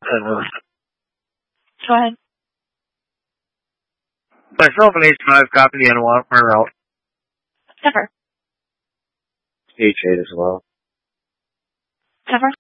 Go ahead. Myself and H5 copy the N1 or out. Cover. H8 as well. Cover.